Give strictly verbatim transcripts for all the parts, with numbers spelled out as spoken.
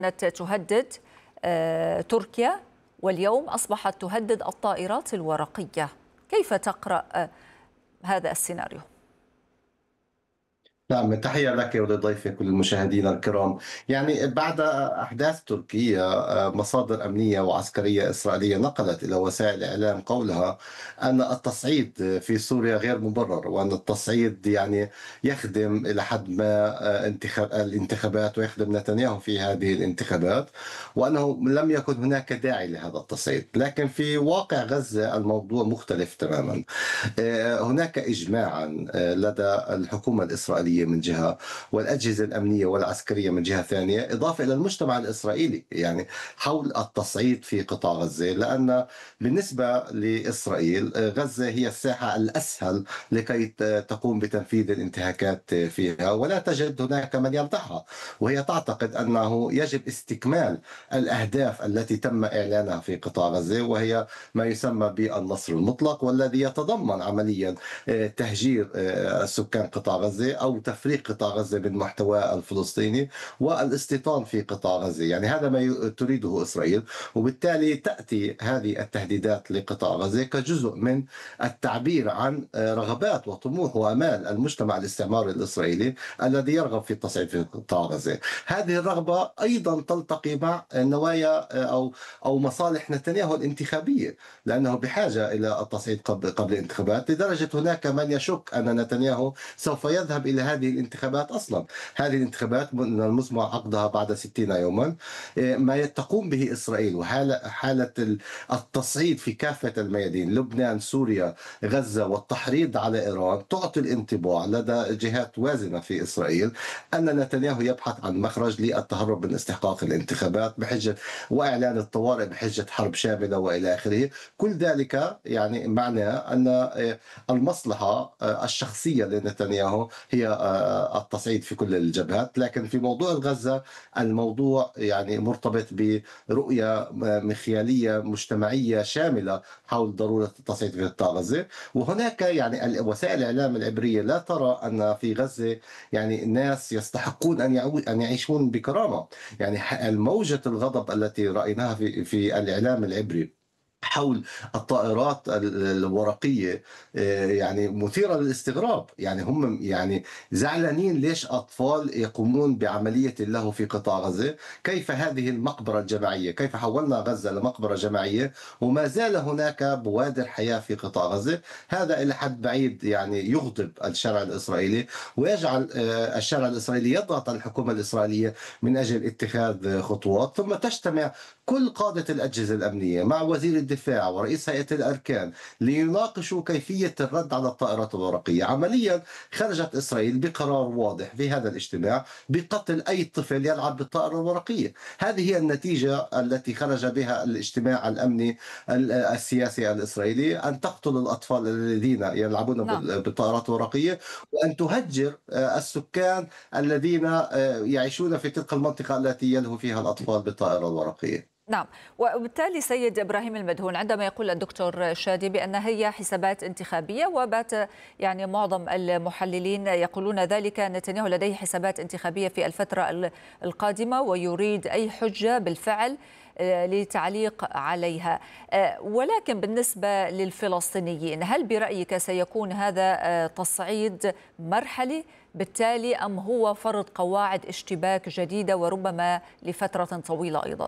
كانت تهدد آه، تركيا، واليوم أصبحت تهدد الطائرات الورقية. كيف تقرأ آه، هذا السيناريو؟ نعم، تحية لك ولضيفك وللمشاهدين الكرام. يعني بعد أحداث تركيا، آه، مصادر أمنية وعسكرية إسرائيلية نقلت إلى وسائل الإعلام قولها أن التصعيد في سوريا غير مبرر، وأن التصعيد يعني يخدم إلى حد ما آه، انتخاب الانتخابات، ويخدم نتنياهو في هذه الانتخابات، وأنه لم يكن هناك داعي لهذا التصعيد. لكن في واقع غزة الموضوع مختلف تماما. آه، هناك إجماعا آه، لدى الحكومة الإسرائيلية من جهة، والأجهزة الأمنية والعسكرية من جهة ثانية، إضافة إلى المجتمع الإسرائيلي، يعني حول التصعيد في قطاع غزة. لأن بالنسبة لإسرائيل آه، غزة هي الساحة الأسهل لكي ت- تقوم بتنفيذ الانتهاكات فيها، ولا تجد هناك من يمدحها، وهي تعتقد أنه يجب استكمال الأهداف التي تم إعلانها في قطاع غزة، وهي ما يسمى بالنصر المطلق، والذي يتضمن عمليا آه، تهجير آه، سكان قطاع غزة أو تفريق قطاع غزة من محتواه الفلسطيني، والاستيطان في قطاع غزة. يعني هذا ما ي- تريده إسرائيل، وبالتالي تأتي هذه التهديدات لقطاع غزة كجزء من التعبير عن آه، رغبات وطموح وأمال المجتمع الاستعماري الإسرائيلي الذي يرغب في التصعيد في قطاع غزة. هذه الرغبة أيضا تلتقي مع نوايا آه، أو أو مصالح نتنياهو الانتخابية، لأنه بحاجة إلى التصعيد قبل قبل الانتخابات، لدرجة هناك من يشك أن نتنياهو سوف يذهب إلى هذه الانتخابات أصلا. هذه الانتخابات من المزمع عقدها بعد ستين يوما. إيه، ما تقوم به إسرائيل وحالة حالة ال- التصعيد في كافة الميادين، لبنان، سوريا، غزة، والتحريض على إيران، تعطي الانطباع لدى جهات وازنة في إسرائيل أن نتنياهو يبحث عن مخرج للتهرب من استحقاق الانتخابات بحجة، وإعلان الطوارئ بحجة حرب شاملة وإلى آخره. كل ذلك يعني معناه أن آه، المصلحة آه، الشخصية لنتنياهو هي آه، التصعيد في كل الجبهات. لكن في موضوع غزة الموضوع يعني مرتبط برؤية آه، مخيالية مجتمعية شاملة حول ضرورة التصعيد في قطاع غزة. وهناك يعني ال- وسائل الإعلام العبرية لا ترى أن في غزة يعني الناس يستحقون أن يعو- أن يعيشون بكرامة. يعني ح- موجة الغضب التي رأيناها في في الإعلام العبري حول الطائرات ال- الورقية آه، يعني مثيرة للاستغراب. يعني هم يعني زعلانين ليش أطفال يقومون بعملية له في قطاع غزة. كيف هذه المقبرة الجماعية؟ كيف حولنا غزة لمقبرة جماعية وما زال هناك بوادر حياة في قطاع غزة؟ هذا إلى حد بعيد يعني يغضب الشارع الإسرائيلي، ويجعل آه، الشارع الإسرائيلي يضغط على الحكومة الإسرائيلية من أجل اتخاذ خطوات. ثم تجتمع كل قادة الأجهزة الأمنية مع وزير الدفاع ورئيس هيئة الأركان ليناقشوا كيفية الرد على الطائرات الورقية. عمليا خرجت إسرائيل بقرار واضح في هذا الاجتماع بقتل أي طفل يلعب بالطائرة الورقية. هذه هي النتيجة التي خرج بها الاجتماع الأمني ال- السياسي الإسرائيلي، أن تقتل الأطفال الذين يلعبون نعم. بال- بالطائرات الورقية، وأن تهجر آه، السكان الذين آه، يعيشون في تلك المنطقة التي يلهو فيها الأطفال بالطائرة الورقية. نعم، وبالتالي سيد إبراهيم المدهون، عندما يقول الدكتور شادي بأن هي حسابات انتخابية، وبات يعني معظم المحللين يقولون ذلك، نتنياهو لديه حسابات انتخابية في الفترة ال- القادمة، ويريد أي حجة بالفعل آه، لتعليق عليها. آه، ولكن بالنسبة للفلسطينيين، هل برأيك سيكون هذا آه، تصعيد مرحلي بالتالي، أم هو فرض قواعد اشتباك جديدة وربما لفترة طويلة أيضا؟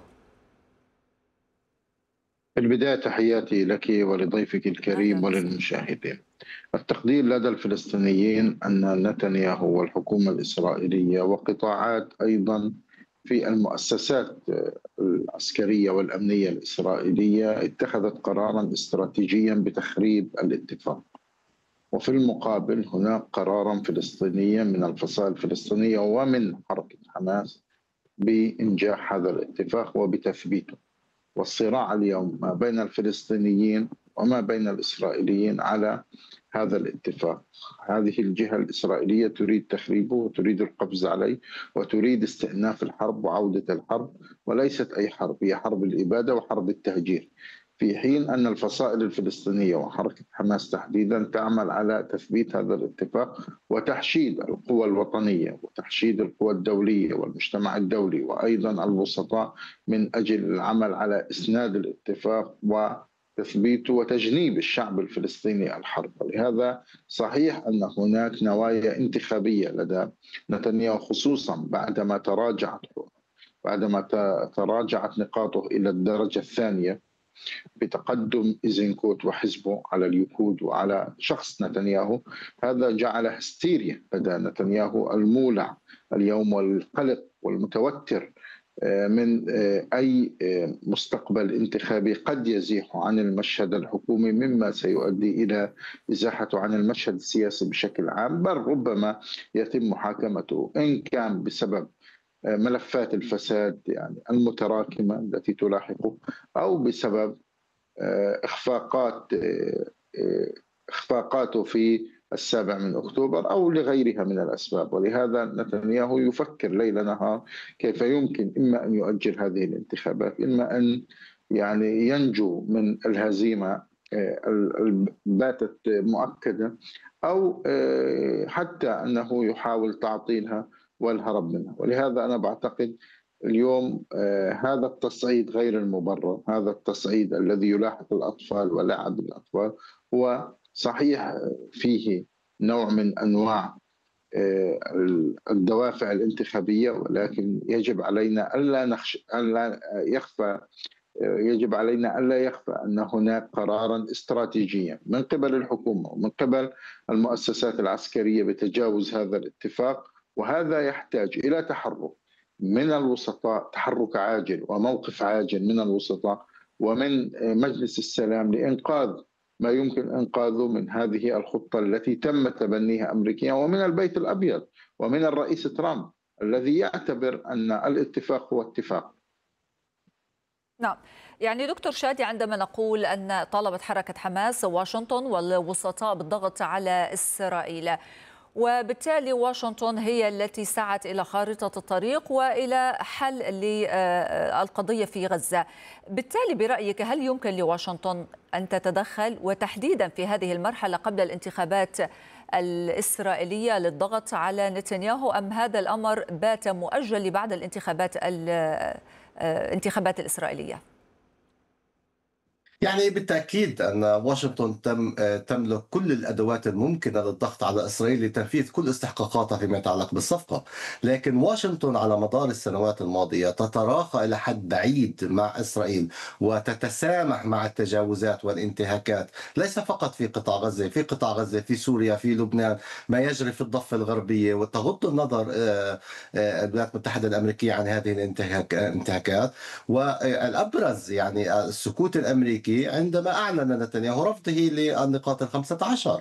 في البداية تحياتي لك ولضيفك الكريم أهلا وسهلا. وللمشاهدين. التقدير لدى الفلسطينيين أن نتنياهو والحكومة الإسرائيلية وقطاعات أيضا في المؤسسات العسكرية والأمنية الإسرائيلية اتخذت قرارا استراتيجيا بتخريب الاتفاق، وفي المقابل هناك قرارا فلسطينيا من الفصائل الفلسطينية ومن حركة حماس بإنجاح هذا الاتفاق وبتثبيته. والصراع اليوم ما بين الفلسطينيين وما بين الإسرائيليين على هذا الاتفاق. هذه الجهة الإسرائيلية تريد تخريبه وتريد القفز عليه وتريد استئناف الحرب وعودة الحرب، وليست أي حرب، هي حرب الإبادة وحرب التهجير. في حين أن الفصائل الفلسطينية وحركة حماس تحديدا تعمل على تثبيت هذا الاتفاق وتحشيد القوى الوطنية وتحشيد القوى الدولية والمجتمع الدولي وأيضا الوسطاء من أجل العمل على إسناد الاتفاق وتثبيته وتجنيب الشعب الفلسطيني الحرب. ولهذا صحيح أن هناك نوايا انتخابية لدى نتنياهو، خصوصا بعدما تراجعت بعدما تراجعت نقاطه إلى الدرجة الثانية بتقدم إيزنكوت وحزبه على اليهود وعلى شخص نتنياهو. هذا جعل هستيريا لدى نتنياهو المولع اليوم والقلق والمتوتر من أي مستقبل انتخابي قد يزيح عن المشهد الحكومي، مما سيؤدي إلى إزاحته عن المشهد السياسي بشكل عام، بل ربما يتم محاكمته إن كان بسبب ملفات الفساد يعني المتراكمة التي تلاحقه، أو بسبب إخفاقات إخفاقاته في السابع من أكتوبر أو لغيرها من الأسباب. ولهذا نتنياهو يفكر ليل نهار كيف يمكن إما أن يؤجل هذه الانتخابات، إما أن يعني ينجو من الهزيمة باتت مؤكدة، أو حتى أنه يحاول تعطيلها والهرب منها. ولهذا أنا بعتقد اليوم هذا التصعيد غير المبرر، هذا التصعيد الذي يلاحق الأطفال ولعب الأطفال هو صحيح فيه نوع من أنواع الدوافع الانتخابية، ولكن يجب علينا ألا نخش ألا يخفى يجب علينا ألا يخفى أن هناك قرارا استراتيجيا من قبل الحكومة ومن قبل المؤسسات العسكرية بتجاوز هذا الاتفاق، وهذا يحتاج إلى تحرك من الوسطاء، تحرك عاجل وموقف عاجل من الوسطاء ومن مجلس السلام لإنقاذ ما يمكن إنقاذه من هذه الخطة التي تم تبنيها أمريكيا ومن البيت الأبيض ومن الرئيس ترامب الذي يعتبر أن الاتفاق هو اتفاق. نعم، يعني دكتور شادي، عندما نقول أن طالبت حركة حماس واشنطن والوسطاء بالضغط على إسرائيل، وبالتالي واشنطن هي التي سعت إلى خارطة الطريق وإلى حل للقضية في غزة، بالتالي برأيك هل يمكن لواشنطن أن تتدخل وتحديدا في هذه المرحلة قبل الانتخابات الإسرائيلية للضغط على نتنياهو، أم هذا الأمر بات مؤجل لبعد الانتخابات الانتخابات الإسرائيلية؟ يعني بالتأكيد أن واشنطن تم تملك كل الأدوات الممكنة للضغط على إسرائيل لتنفيذ كل استحقاقاتها فيما يتعلق بالصفقة، لكن واشنطن على مدار السنوات الماضية تتراخى إلى حد بعيد مع إسرائيل وتتسامح مع التجاوزات والانتهاكات، ليس فقط في قطاع غزة، في قطاع غزة، في سوريا، في لبنان، ما يجري في الضفة الغربية، وتغض النظر الولايات المتحدة الأمريكية عن هذه الانتهاكات. والأبرز يعني السكوت الأمريكي عندما أعلن نتنياهو رفضه للنقاط الخمسة عشر.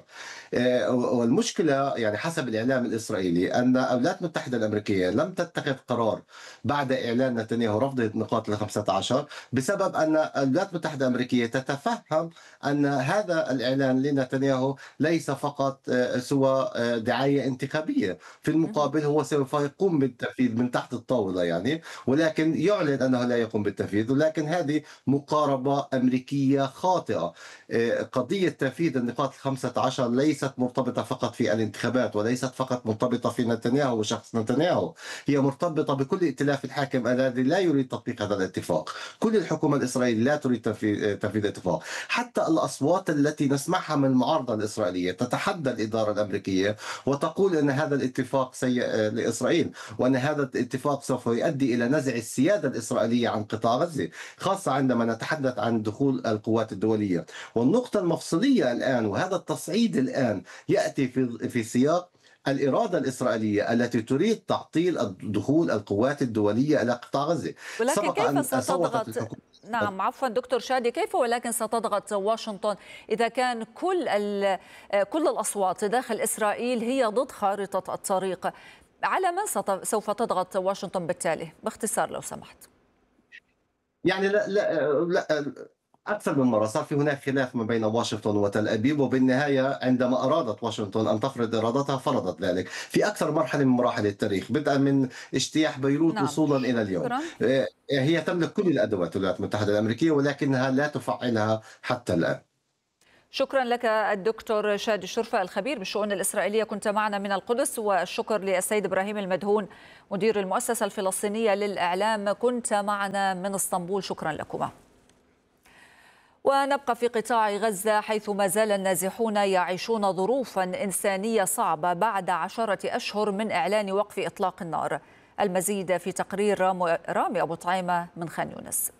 والمشكلة يعني حسب الإعلام الإسرائيلي أن الولايات المتحدة الأمريكية لم تتخذ قرار بعد إعلان نتنياهو رفض النقاط الخمسة عشر بسبب أن الولايات المتحدة الأمريكية تتفهم أن هذا الإعلان لنتنياهو ليس فقط سوى دعاية انتخابية، في المقابل هو سوف يقوم بالتنفيذ من تحت الطاولة يعني، ولكن يعلن أنه لا يقوم بالتنفيذ. ولكن هذه مقاربة أمريكية خاطئة. قضية تنفيذ النقاط الخمسة عشر ليست مرتبطة فقط في الانتخابات، وليست فقط مرتبطة في نتنياهو وشخص نتنياهو، هي مرتبطة بكل ائتلاف الحاكم الذي لا يريد تطبيق هذا الاتفاق. كل الحكومة الإسرائيلية لا تريد تنفيذ تنفيذ الاتفاق. حتى الأصوات التي نسمعها من المعارضة الإسرائيلية تتحدى الإدارة الأمريكية وتقول أن هذا الاتفاق سيء لإسرائيل، وأن هذا الاتفاق سوف يؤدي إلى نزع السيادة الإسرائيلية عن قطاع غزة، خاصة عندما نتحدث عن دخول القوات الدولية. والنقطة المفصلية الآن، وهذا التصعيد الآن يأتي في في سياق الإرادة الإسرائيلية التي تريد تعطيل دخول القوات الدولية إلى قطاع غزة. ولكن كيف ستضغط؟ نعم عفوا دكتور شادي، كيف ولكن ستضغط واشنطن إذا كان كل كل الأصوات داخل إسرائيل هي ضد خارطة الطريق؟ على من سوف تضغط واشنطن بالتالي؟ باختصار لو سمحت. يعني لا لا, لا أكثر من مرة صار في هناك خلاف ما بين واشنطن وتل أبيب، وبالنهاية عندما أرادت واشنطن أن تفرض إرادتها فرضت ذلك في أكثر مرحلة من مراحل التاريخ، بدءا من اجتياح بيروت نعم، وصولا إلى اليوم. شكرا. آه، هي تملك كل الأدوات الولايات المتحدة الأمريكية، ولكنها لا تفعلها حتى الآن. شكرا لك الدكتور شادي الشرفة الخبير بالشؤون الإسرائيلية، كنت معنا من القدس. والشكر للسيد إبراهيم المدهون مدير المؤسسة الفلسطينية للإعلام، كنت معنا من اسطنبول، شكرا لكما. ونبقى في قطاع غزة، حيث ما زال النازحون يعيشون ظروفا إنسانية صعبة بعد عشرة أشهر من إعلان وقف إطلاق النار. المزيد في تقرير رامي أبو طعيمة من خان يونس.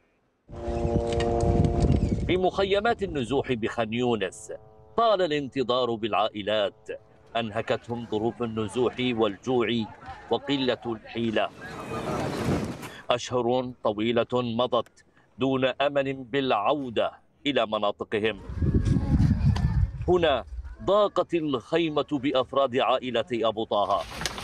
في مخيمات النزوح بخان يونس طال الانتظار بالعائلات، أنهكتهم ظروف النزوح والجوع وقلة الحيلة. أشهر طويلة مضت دون أمل بالعودة إلى مناطقهم. هنا ضاقت الخيمة بأفراد عائلة أبو طه،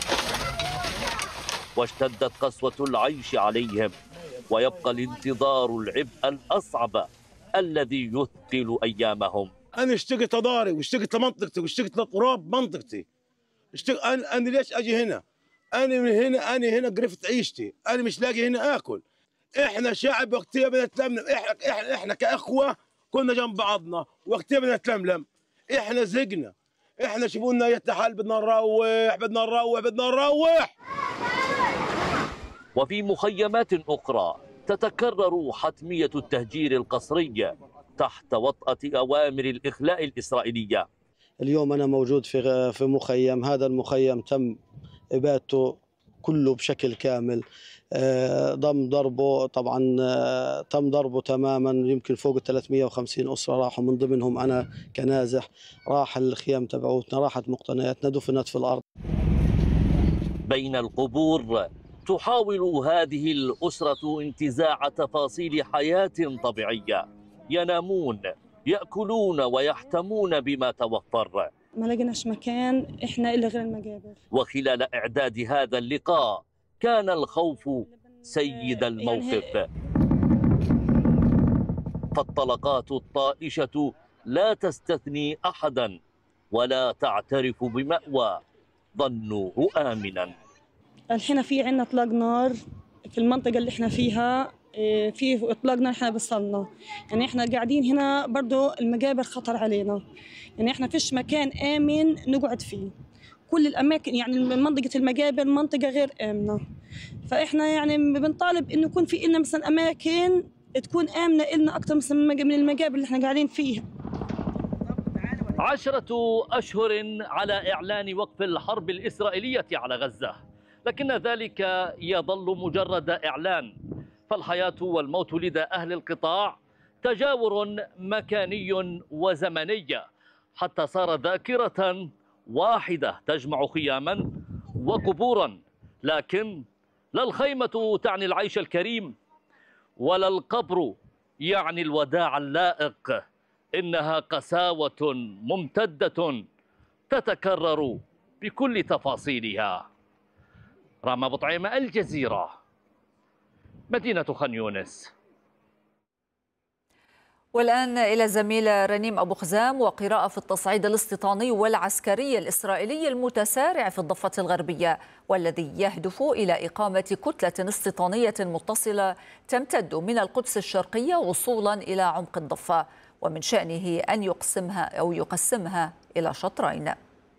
واشتدت قسوة العيش عليهم، ويبقى الانتظار العبء الأصعب الذي يثقل أيامهم. أنا اشتقت أداري واشتقت لمنطقتي واشتقت لتراب منطقتي. اشتق... أنا... أنا ليش أجي هنا؟ أنا من هنا، أنا هنا قرفت عيشتي، أنا مش لاقي هنا آكل. إحنا شعب وقتها بدنا نتلملم، إحنا إحنا إحنا كأخوة كنا جنب بعضنا، وقتها بدنا نتلملم. إحنا زقنا، إحنا شوفونا يتحال، بدنا نروح بدنا نروح بدنا نروح. وفي مخيمات أخرى تتكرر حتمية التهجير القسري تحت وطأة أوامر الإخلاء الإسرائيلية. اليوم أنا موجود في في مخيم، هذا المخيم تم إبادته كله بشكل كامل، ضم ضربه طبعا، تم ضربه تماما. يمكن فوق ثلاثمئة وخمسين أسرة راحوا، من ضمنهم أنا كنازح. راح الخيام تبعوتنا، راحت مقتنياتنا، دفنت في الأرض. بين القبور تحاول هذه الأسرة انتزاع تفاصيل حياة طبيعية. ينامون، يأكلون ويحتمون بما توفر. ما لقيناش مكان احنا الا غير المقابر. وخلال إعداد هذا اللقاء كان الخوف سيد الموقف، فالطلقات الطائشة لا تستثني أحدا ولا تعترف بمأوى ظنوه آمنا. الحين في عندنا اطلاق نار في المنطقة اللي احنا فيها، في اطلاق نار احنا بصلنا، يعني احنا قاعدين هنا برضو المقابر خطر علينا، يعني احنا فيش مكان آمن نقعد فيه. كل الأماكن يعني منطقة المقابر منطقة غير آمنة، فإحنا يعني بنطالب إنه يكون في إلنا مثلا أماكن تكون آمنة إلنا أكثر مثلا من المقابر اللي إحنا قاعدين فيها. عشرة أشهر على إعلان وقف الحرب الإسرائيلية على غزة، لكن ذلك يظل مجرد إعلان، فالحياة والموت لدى أهل القطاع تجاور مكاني وزمني، حتى صار ذاكرة واحدة تجمع خياما وقبورا. لكن لا الخيمة تعني العيش الكريم، ولا القبر يعني الوداع اللائق. إنها قساوة ممتدة تتكرر بكل تفاصيلها. رامي أبو طعيمة، الجزيرة، مدينة خان يونس. والآن إلى الزميلة رنيم أبو خزام وقراءة في التصعيد الاستيطاني والعسكري الإسرائيلي المتسارع في الضفة الغربية، والذي يهدف إلى إقامة كتلة استيطانية متصلة تمتد من القدس الشرقية وصولا إلى عمق الضفة، ومن شأنه أن يقسمها أو يقسمها إلى شطرين.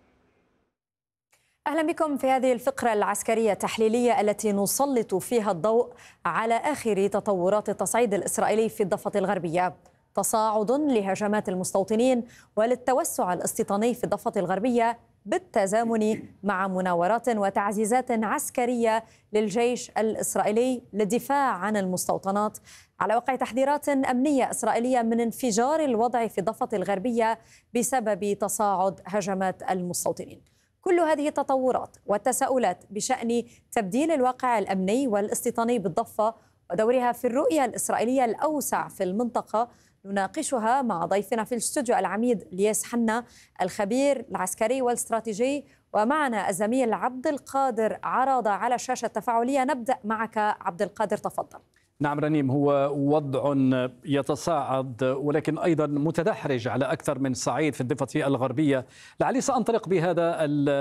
أهلا بكم في هذه الفقرة العسكرية التحليلية التي نسلط فيها الضوء على آخر تطورات التصعيد الإسرائيلي في الضفة الغربية. تصاعد لهجمات المستوطنين وللتوسع الاستيطاني في الضفة الغربية بالتزامن مع مناورات وتعزيزات عسكرية للجيش الإسرائيلي للدفاع عن المستوطنات، على وقع تحذيرات أمنية إسرائيلية من انفجار الوضع في الضفة الغربية بسبب تصاعد هجمات المستوطنين. كل هذه التطورات والتساؤلات بشأن تبديل الواقع الأمني والاستيطاني بالضفة ودورها في الرؤية الإسرائيلية الأوسع في المنطقة نناقشها مع ضيفنا في الاستوديو العميد لياس حنا الخبير العسكري والاستراتيجي، ومعنا الزميل عبد القادر عراضة على الشاشة التفاعلية. نبدأ معك عبد القادر، تفضل. نعم رنيم، هو وضع يتصاعد ولكن أيضا متدحرج على أكثر من صعيد في الضفة الغربية. لعلي سأنطلق بهذا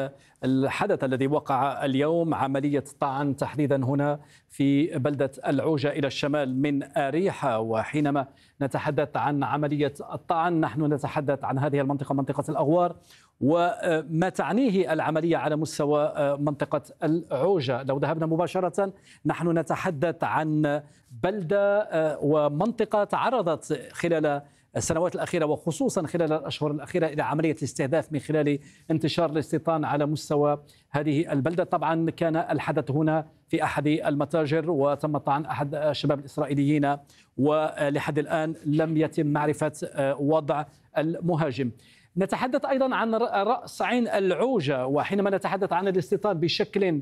الحدث الذي وقع اليوم، عملية طعن تحديدا هنا في بلدة العوجة إلى الشمال من أريحة. وحينما نتحدث عن عملية الطعن نحن نتحدث عن هذه المنطقة، منطقة الأغوار، وما تعنيه العملية على مستوى منطقة العوجة. لو ذهبنا مباشرة نحن نتحدث عن بلدة ومنطقة تعرضت خلال السنوات الأخيرة وخصوصا خلال الأشهر الأخيرة إلى عملية استهداف من خلال انتشار الاستيطان على مستوى هذه البلدة. طبعا كان الحدث هنا في أحد المتاجر وتم طعن أحد الشباب الإسرائيليين، ولحد الآن لم يتم معرفة وضع المهاجم. نتحدث أيضا عن رأس عين العوجة، وحينما نتحدث عن الاستيطان بشكل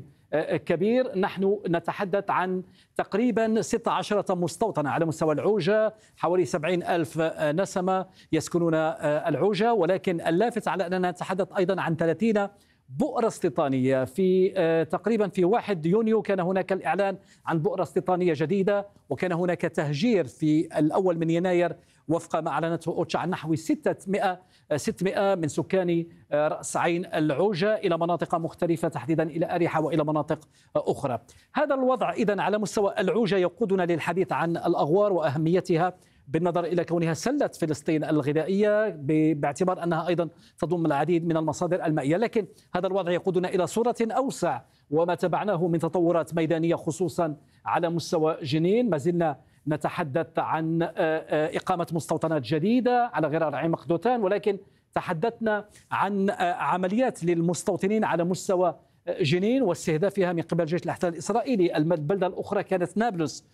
كبير نحن نتحدث عن تقريبا ستة عشر مستوطنة على مستوى العوجة، حوالي سبعين ألف نسمة يسكنون العوجة. ولكن اللافت على أننا نتحدث أيضا عن ثلاثين بؤرة استيطانية. في تقريبا في واحد يونيو كان هناك الإعلان عن بؤرة استيطانية جديدة، وكان هناك تهجير في الأول من يناير وفق ما أعلنته أوتشا عن نحو ستمائة من سكان رأس عين العوجة إلى مناطق مختلفة تحديدا إلى أريحة وإلى مناطق أخرى. هذا الوضع إذن على مستوى العوجة يقودنا للحديث عن الأغوار وأهميتها بالنظر إلى كونها سلة فلسطين الغذائية، باعتبار أنها أيضا تضم العديد من المصادر المائية. لكن هذا الوضع يقودنا إلى صورة أوسع وما تبعناه من تطورات ميدانية خصوصا على مستوى جنين. ما زلنا نتحدث عن إقامة مستوطنات جديدة على غرار عين مقدوتان، ولكن تحدثنا عن عمليات للمستوطنين على مستوى جنين واستهدافها من قبل جيش الاحتلال الإسرائيلي. البلدة الأخرى كانت نابلس،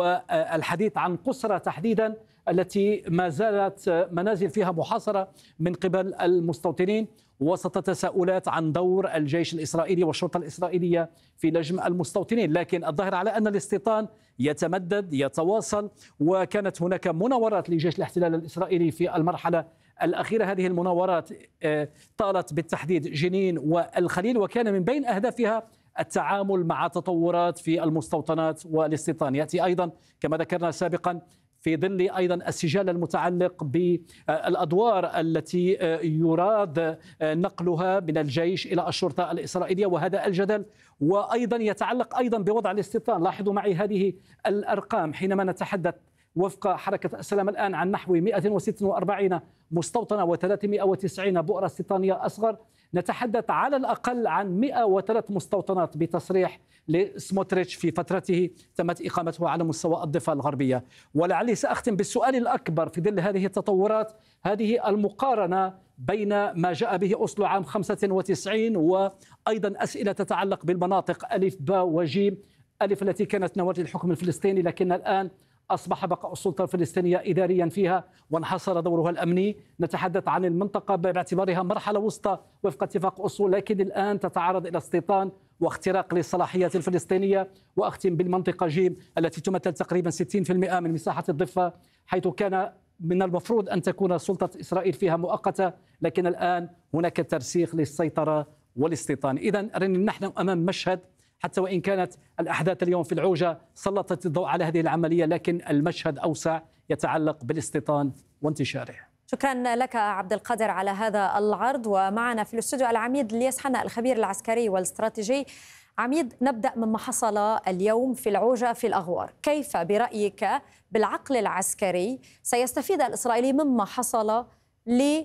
والحديث عن قسرة تحديدا التي ما زالت منازل فيها محاصرة من قبل المستوطنين، وسط تساؤلات عن دور الجيش الإسرائيلي والشرطة الإسرائيلية في لجم المستوطنين. لكن الظاهر على أن الاستيطان يتمدد يتواصل، وكانت هناك مناورات لجيش الاحتلال الإسرائيلي في المرحلة الأخيرة. هذه المناورات طالت بالتحديد جنين والخليل، وكان من بين أهدافها التعامل مع تطورات في المستوطنات والاستيطان. يأتي أيضا كما ذكرنا سابقا في ظل أيضا السجال المتعلق بالأدوار التي يراد نقلها من الجيش إلى الشرطة الإسرائيلية، وهذا الجدل. وأيضا يتعلق أيضا بوضع الاستيطان. لاحظوا معي هذه الأرقام حينما نتحدث وفق حركة السلام الآن عن نحو مئة وستة وأربعين مستوطنة وثلاثمائة وتسعين بؤرة استيطانية أصغر، نتحدث على الأقل عن مئة وثلاث مستوطنات بتصريح لسموتريتش في فترته تمت إقامتها على مستوى الضفة الغربية. ولعلي سأختم بالسؤال الأكبر في ظل هذه التطورات، هذه المقارنة بين ما جاء به أوسلو عام خمسة وتسعين وأيضا أسئلة تتعلق بالمناطق ألف باء وجيم. ألف التي كانت نواة الحكم الفلسطيني، لكن الآن أصبح بقاء السلطة الفلسطينية إداريا فيها وانحصر دورها الأمني. نتحدث عن المنطقة باعتبارها مرحلة وسطى وفق اتفاق أوسلو، لكن الآن تتعرض إلى استيطان واختراق للصلاحيات الفلسطينية. وأختم بالمنطقة جيم التي تمثل تقريبا ستين بالمئة من مساحة الضفة، حيث كان من المفروض أن تكون سلطة إسرائيل فيها مؤقتة، لكن الآن هناك ترسيخ للسيطرة والاستيطان. إذن نحن أمام مشهد، حتى وإن كانت الأحداث اليوم في العوجة سلطت الضوء على هذه العملية، لكن المشهد أوسع يتعلق بالاستيطان وانتشاره. شكرا لك عبد القادر على هذا العرض. ومعنا في الاستوديو العميد الياس حنا الخبير العسكري والاستراتيجي. عميد، نبدأ مما حصل اليوم في العوجة في الأغوار. كيف برأيك بالعقل العسكري سيستفيد الإسرائيلي مما حصل ل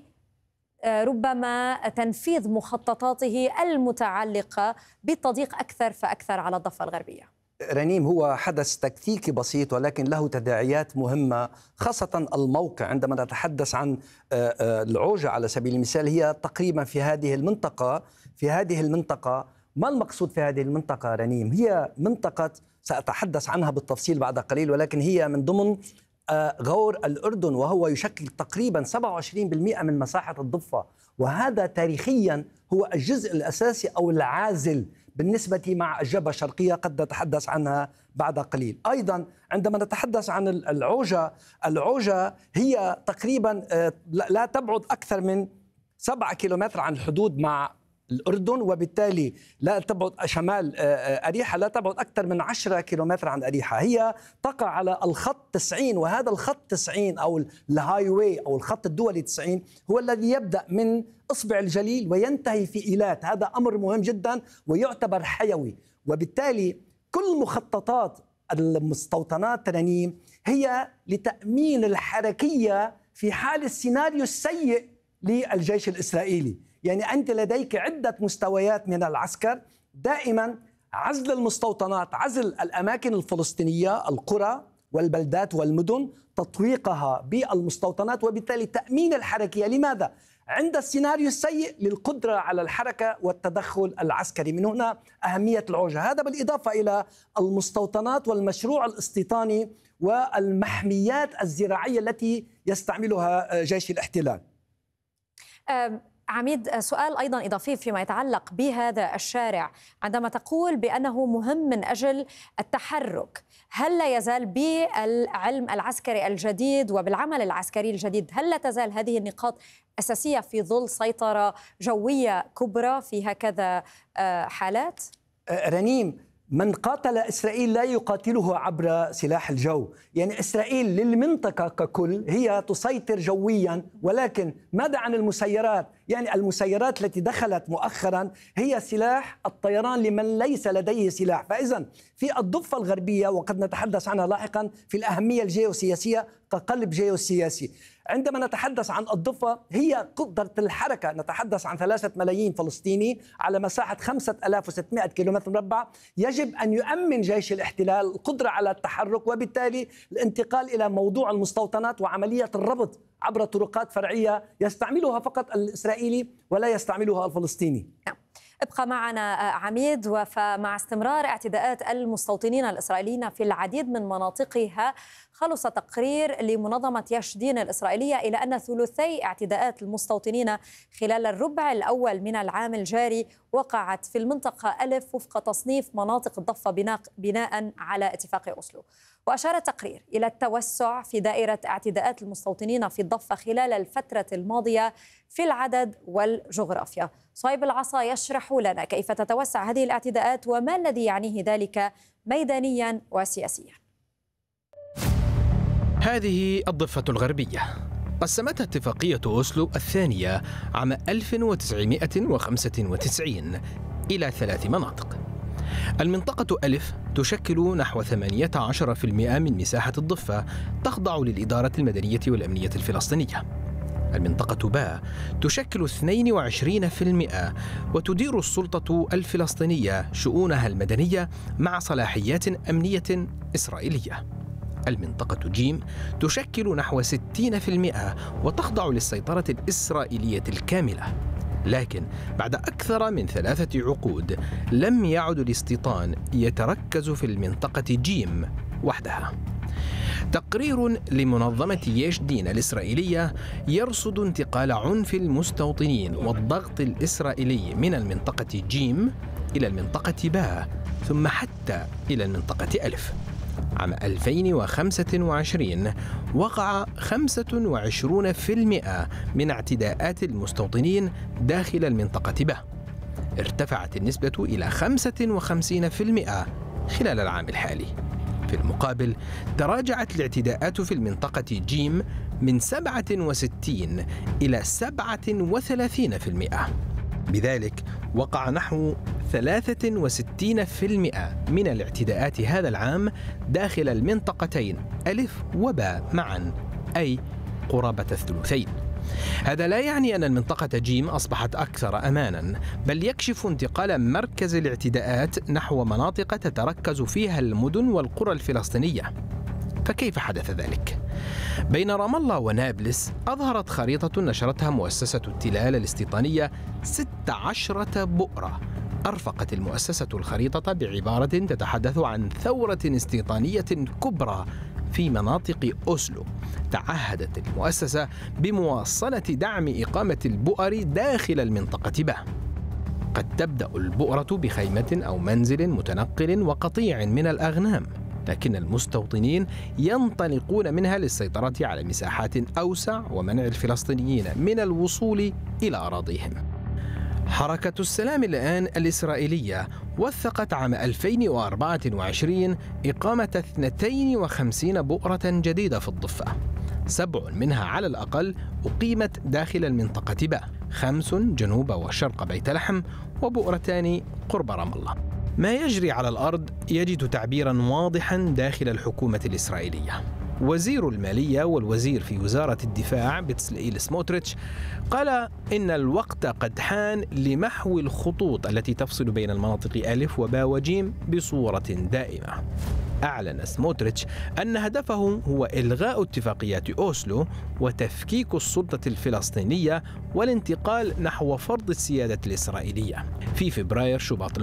ربما تنفيذ مخططاته المتعلقة بالتضييق أكثر فأكثر على الضفة الغربية؟ رنيم، هو حدث تكتيكي بسيط ولكن له تداعيات مهمة، خاصة الموقع. عندما نتحدث عن العوجة على سبيل المثال، هي تقريبا في هذه المنطقة في هذه المنطقة ما المقصود في هذه المنطقة رنيم؟ هي منطقة سأتحدث عنها بالتفصيل بعد قليل، ولكن هي من ضمن غور الأردن، وهو يشكل تقريبا سبعة وعشرين بالمئة من مساحة الضفة، وهذا تاريخيا هو الجزء الأساسي أو العازل بالنسبة مع الجبهة الشرقية، قد نتحدث عنها بعد قليل. أيضا عندما نتحدث عن العوجة، العوجة هي تقريبا لا تبعد أكثر من سبعة كيلومتر عن الحدود مع الأردن، وبالتالي لا تبعد شمال أريحا لا تبعد أكثر من عشرة كيلومتر عن أريحا. هي تقع على الخط تسعين، وهذا الخط تسعين أو الهاي واي أو الخط الدولي تسعين هو الذي يبدأ من إصبع الجليل وينتهي في إيلات. هذا أمر مهم جدا ويعتبر حيوي، وبالتالي كل مخططات المستوطنات رنيم هي لتأمين الحركية في حال السيناريو السيء للجيش الإسرائيلي. يعني أنت لديك عدة مستويات من العسكر، دائما عزل المستوطنات، عزل الأماكن الفلسطينية، القرى والبلدات والمدن، تطويقها بالمستوطنات، وبالتالي تأمين الحركية. لماذا؟ عند السيناريو السيء للقدرة على الحركة والتدخل العسكري. من هنا أهمية العوجة. هذا بالإضافة إلى المستوطنات والمشروع الاستيطاني والمحميات الزراعية التي يستعملها جيش الاحتلال. عميد، سؤال أيضا إضافي فيما يتعلق بهذا الشارع، عندما تقول بأنه مهم من أجل التحرك، هل لا يزال بالعلم العسكري الجديد وبالعمل العسكري الجديد، هل لا تزال هذه النقاط أساسية في ظل سيطرة جوية كبرى في هكذا حالات؟ رنيم، من قاتل إسرائيل لا يقاتله عبر سلاح الجو. يعني إسرائيل للمنطقة ككل هي تسيطر جويا، ولكن ماذا عن المسيرات؟ يعني المسيرات التي دخلت مؤخرا هي سلاح الطيران لمن ليس لديه سلاح. فإذا في الضفة الغربية، وقد نتحدث عنها لاحقا في الأهمية الجيوسياسية كقلب جيوسياسي، عندما نتحدث عن الضفة هي قدرة الحركة، نتحدث عن ثلاثة ملايين فلسطيني على مساحة خمسة آلاف وستمائة كيلومتر مربع. يجب أن يؤمن جيش الاحتلال القدرة على التحرك، وبالتالي الانتقال إلى موضوع المستوطنات وعملية الربط عبر طرقات فرعية يستعملها فقط الإسرائيلي ولا يستعملها الفلسطيني. ابقى معنا عميد. ومع استمرار اعتداءات المستوطنين الإسرائيليين في العديد من مناطقها، خلص تقرير لمنظمة يش دين الإسرائيلية إلى أن ثلثي اعتداءات المستوطنين خلال الربع الأول من العام الجاري وقعت في المنطقة ألف وفق تصنيف مناطق الضفة بناء على اتفاق أوسلو. وأشار التقرير إلى التوسع في دائرة اعتداءات المستوطنين في الضفة خلال الفترة الماضية في العدد والجغرافيا. صهيب العصا يشرح لنا كيف تتوسع هذه الاعتداءات وما الذي يعنيه ذلك ميدانيا وسياسيا. هذه الضفة الغربية قسمتها اتفاقية أوسلو الثانية عام ألف وتسعمائة وخمسة وتسعين إلى ثلاث مناطق. المنطقة ألف تشكل نحو ثمانية عشر بالمئة من مساحة الضفة، تخضع للإدارة المدنية والأمنية الفلسطينية. المنطقة باء تشكل اثنين وعشرين بالمئة وتدير السلطة الفلسطينية شؤونها المدنية مع صلاحيات أمنية إسرائيلية. المنطقة جيم تشكل نحو ستين بالمئة وتخضع للسيطرة الإسرائيلية الكاملة. لكن بعد أكثر من ثلاثة عقود لم يعد الاستيطان يتركز في المنطقة جيم وحدها. تقرير لمنظمة يش دين الإسرائيلية يرصد انتقال عنف المستوطنين والضغط الإسرائيلي من المنطقة جيم إلى المنطقة باء ثم حتى إلى المنطقة ألف. عام ألفين وخمسة وعشرين وقع خمسة وعشرين بالمئة من اعتداءات المستوطنين داخل المنطقة باء. ارتفعت النسبة إلى خمسة وخمسين بالمئة خلال العام الحالي. في المقابل تراجعت الاعتداءات في المنطقة جيم من سبعة وستين إلى سبعة وثلاثين بالمئة. بذلك وقع نحو ثلاثة وستين بالمئة من الاعتداءات هذا العام داخل المنطقتين ألف وباء معا، أي قرابة الثلثين. هذا لا يعني أن المنطقة جيم أصبحت أكثر أمانا، بل يكشف انتقال مركز الاعتداءات نحو مناطق تتركز فيها المدن والقرى الفلسطينية. فكيف حدث ذلك؟ بين رام الله ونابلس أظهرت خريطة نشرتها مؤسسة التلال الاستيطانية ست عشرة بؤرة. أرفقت المؤسسة الخريطة بعبارة تتحدث عن ثورة استيطانية كبرى في مناطق أوسلو. تعهدت المؤسسة بمواصلة دعم إقامة البؤر داخل المنطقة باء. قد تبدأ البؤرة بخيمة أو منزل متنقل وقطيع من الأغنام، لكن المستوطنين ينطلقون منها للسيطرة على مساحات أوسع ومنع الفلسطينيين من الوصول إلى أراضيهم. حركة السلام الآن الإسرائيلية وثقت عام ألفين وأربعة وعشرين إقامة اثنتين وخمسين بؤرة جديدة في الضفة، سبع منها على الأقل أقيمت داخل المنطقة باء، خمس جنوب وشرق بيت لحم، وبؤرتان قرب رام الله. ما يجري على الأرض يجد تعبيرا واضحا داخل الحكومة الإسرائيلية. وزير المالية والوزير في وزارة الدفاع بتسلئيل سموتريتش قال إن الوقت قد حان لمحو الخطوط التي تفصل بين المناطق ألف وباء وجيم بصورة دائمة. أعلن سموتريتش أن هدفه هو إلغاء اتفاقيات أوسلو وتفكيك السلطة الفلسطينية والانتقال نحو فرض السيادة الإسرائيلية. في فبراير شباط